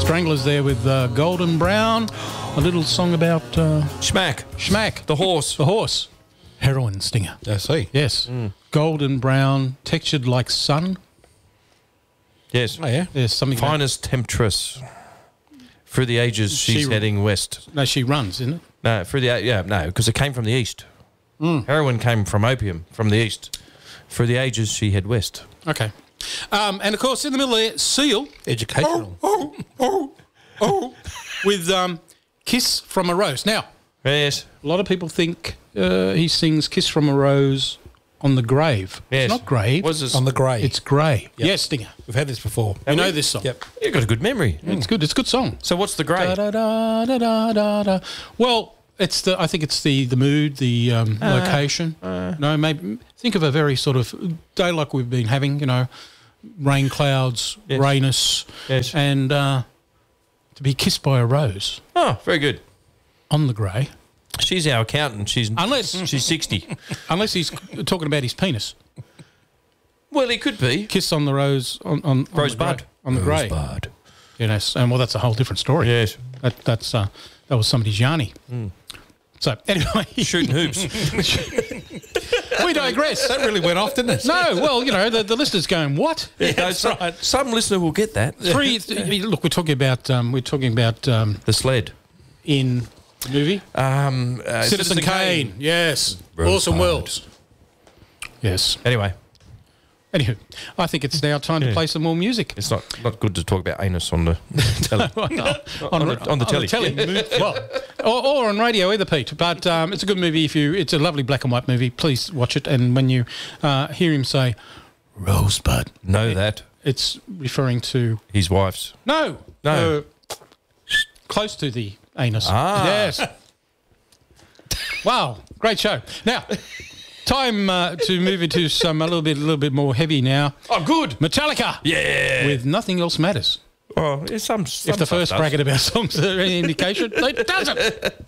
Stranglers there with Golden Brown. A little song about... Schmack. The horse. The horse. Heroin stinger. I see. Yes. Golden brown, textured like sun. Yes. Oh, yeah. There's something... Finest temptress. Through the ages, she's heading west. No, she runs, isn't it? No, because it came from the east. Heroin came from opium from the east. Through the ages, she head west. Okay. And, of course, in the middle there, Seal. Educational. With Kiss from a Rose. Now, Yes. a lot of people think he sings Kiss from a Rose on the grave. Yes. It's not grave. What's this? On the grey. It's grave. Yep. Yes, Stinger. We've had this before. You know this song. Yep. You've got a good memory. It's good. It's a good song. So what's the grey? Da, da, da, da, da, da. Well, I think it's the mood, the location. No, maybe think of a very sort of day like we've been having. Rain clouds, Yes. rayness, Yes. and to be kissed by a rose Oh, very good. on the grey. She's our accountant. She's Unless 60. unless he's talking about his penis. Well, he could be. Kiss on the rose on Rosebud. on the grey. Rosebud. Yes, and that's a whole different story. Yes. That was somebody's Yanni. So anyway, Shooting hoops. we digress. That really went off, didn't it? No, well, the listeners going what? Some listener will get that. Look, we're talking about The sled. in the movie Citizen Kane. Yes, Rosebud. Orson Welles. Yes. Anyway, Anywho, I think it's now time to play some more music. it's not good to talk about anus on the telly. on the telly. Well, or on radio either, Pete. But it's a good movie. It's a lovely black and white movie. Please watch it. And when you hear him say Rosebud, Know that. it's referring to His wife's. no, close to the anus. Ah. Yes. Wow, great show. Now, time to move into a little bit more heavy now. Oh, good. Metallica. Yeah. With Nothing Else Matters. Oh, some If the first bracket about songs are any indication, it doesn't.